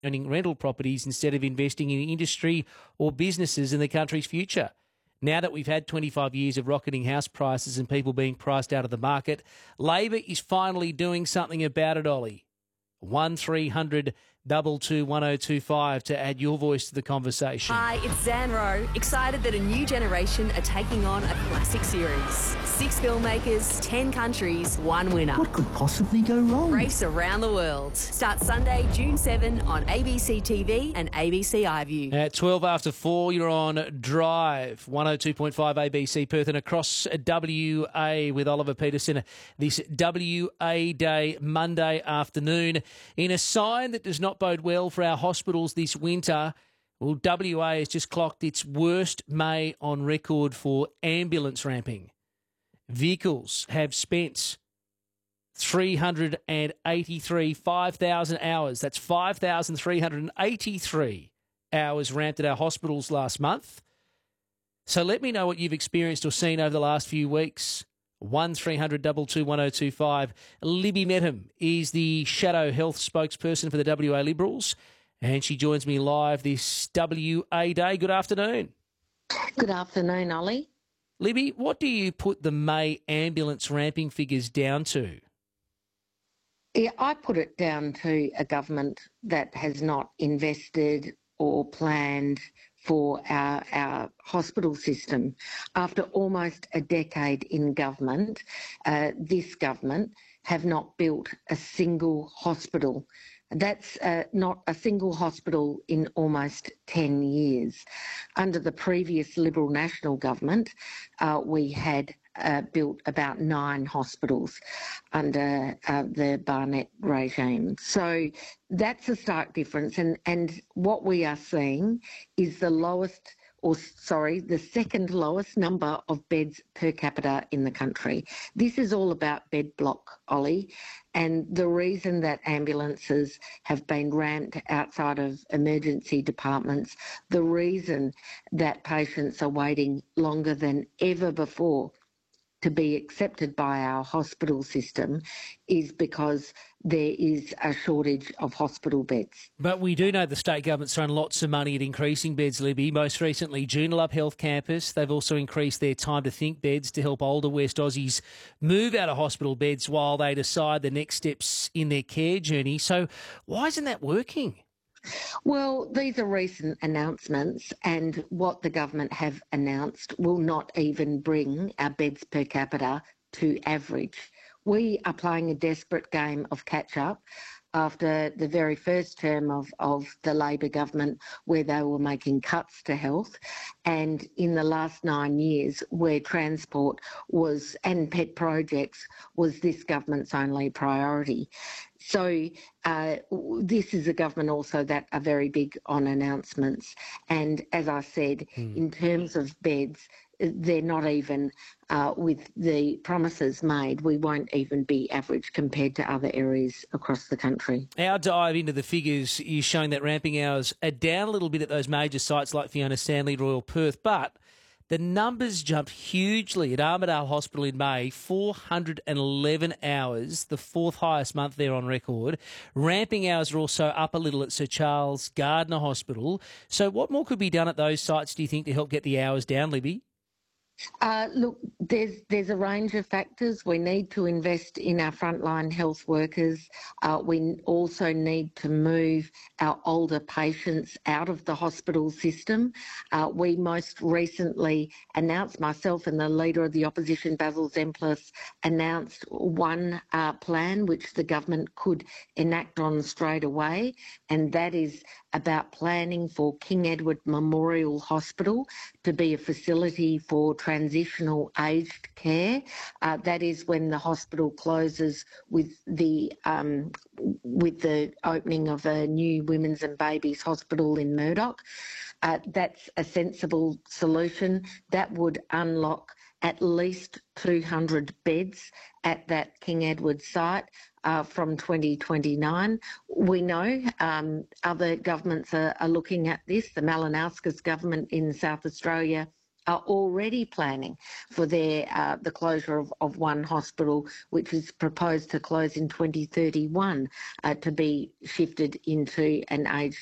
owning rental properties instead of investing in industry or businesses in the country's future. Now that we've had 25 years of rocketing house prices and people being priced out of the market, Labor is finally doing something about it, Ollie. 1300 22 1025 to add your voice to the conversation. Hi, it's Zan Rowe, excited that a new generation are taking on a classic series. 6 filmmakers, 10 countries, 1 winner. What could possibly go wrong? Race around the world. Starts Sunday, June 7 on ABC TV and ABC iView. At 12 after 4, you're on Drive, 102.5 ABC Perth and across WA with Oliver Peterson this WA Day Monday afternoon. In a sign that does not bode well for our hospitals this winter, well, WA has just clocked its worst May on record for ambulance ramping. Vehicles have spent 5,000 hours. That's 5,383 hours ramped at our hospitals last month. So let me know what you've experienced or seen over the last few weeks. 1300 22 1025. Libby Medham is the Shadow Health spokesperson for the WA Liberals, and she joins me live this WA Day. Good afternoon. Good afternoon, Ollie. Libby, what do you put the May ambulance ramping figures down to? Yeah, I put it down to a government that has not invested or planned for our hospital system. After almost a decade in government, this government have not built a single hospital. That's not a single hospital in almost 10 years. Under the previous Liberal National government, we had built about 9 hospitals under the Barnett regime. So that's a stark difference. And what we are seeing is the second lowest number of beds per capita in the country. This is all about bed block, Ollie. And the reason that ambulances have been ramped outside of emergency departments, the reason that patients are waiting longer than ever before to be accepted by our hospital system is because there is a shortage of hospital beds. But we do know the state government's thrown lots of money at increasing beds, Libby. Most recently, Joondalup Health Campus. They've also increased their time to think beds to help older West Aussies move out of hospital beds while they decide the next steps in their care journey. So why isn't that working? Well, these are recent announcements, and what the government have announced will not even bring our beds per capita to average. We are playing a desperate game of catch-up after the very first term of the Labor government, where they were making cuts to health, and in the last 9 years where transport was and pet projects was this government's only priority. So this is a government also that are very big on announcements. And as I said, in terms of beds, they're not even with the promises made. We won't even be average compared to other areas across the country. Our dive into the figures is showing that ramping hours are down a little bit at those major sites like Fiona Stanley, Royal Perth, but the numbers jumped hugely at Armidale Hospital in May, 411 hours, the 4th highest month there on record. Ramping hours are also up a little at Sir Charles Gardner Hospital. So what more could be done at those sites, do you think, to help get the hours down, Libby? Look, there's a range of factors. We need to invest in our frontline health workers. We also need to move our older patients out of the hospital system. We most recently announced, myself and the Leader of the Opposition, Basil Zemplis, announced one plan which the government could enact on straight away, and that is about planning for King Edward Memorial Hospital to be a facility for transitional aged care. That is when the hospital closes with the opening of a new women's and babies hospital in Murdoch. That's a sensible solution. That would unlock at least 200 beds at that King Edward site from 2029. We know other governments are looking at this. The Malinauskas government in South Australia are already planning for the closure of one hospital, which is proposed to close in 2031, to be shifted into an aged